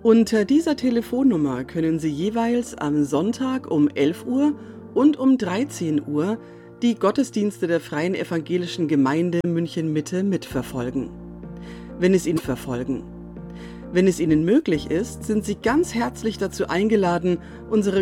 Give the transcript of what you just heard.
Unter dieser Telefonnummer können Sie jeweils am Sonntag um 11 Uhr und um 13 Uhr die Gottesdienste der Freien Evangelischen Gemeinde München-Mitte mitverfolgen. Wenn es Ihnen möglich ist, sind Sie ganz herzlich dazu eingeladen, unsere